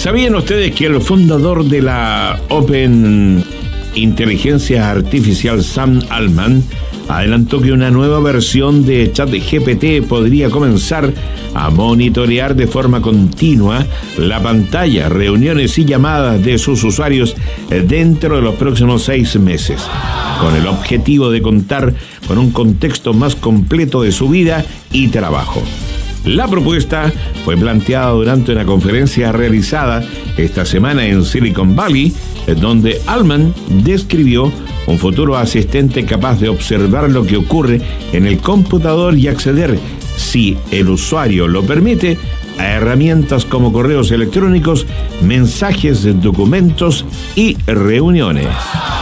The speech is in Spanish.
¿Sabían ustedes que el fundador de la Open Inteligencia Artificial, Sam Altman, adelantó que una nueva versión de ChatGPT podría comenzar a monitorear de forma continua la pantalla, reuniones y llamadas de sus usuarios dentro de los próximos 6 meses, con el objetivo de contar con un contexto más completo de su vida y trabajo? La propuesta fue planteada durante una conferencia realizada esta semana en Silicon Valley, donde Altman describió un futuro asistente capaz de observar lo que ocurre en el computador y acceder, si el usuario lo permite, a herramientas como correos electrónicos, mensajes, documentos y reuniones.